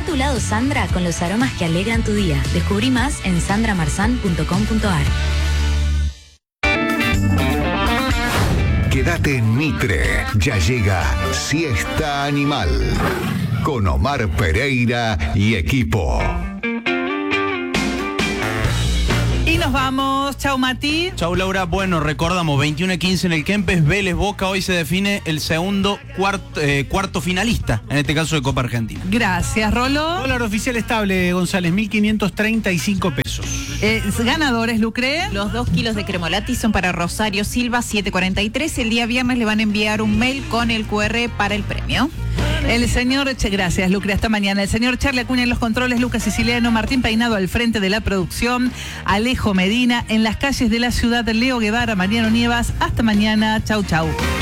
tu lado Sandra con los aromas que alegran tu día. Descubrí más en sandramarzan.com.ar. Quédate en Mitre, ya llega Siesta Animal con Omar Pereira y equipo. Y nos vamos. Chau, Mati. Chau, Laura. Bueno, recordamos, 21:15 en el Kempes, Vélez Boca. Hoy se define el segundo cuarto finalista, en este caso de Copa Argentina. Gracias, Rolo. Dólar oficial estable, González, 1.535 pesos. Ganadores, Lucre. Los 2 kilos de cremolati son para Rosario Silva, 743. El día viernes le van a enviar un mail con el QR para el premio. El señor, gracias, Lucre, hasta mañana. El señor Charlie Acuña en los controles, Lucas Siciliano, Martín Peinado al frente de la producción, Alejo Medina en las calles de la ciudad, Leo Guevara, Mariano Nievas. Hasta mañana, chau, chau.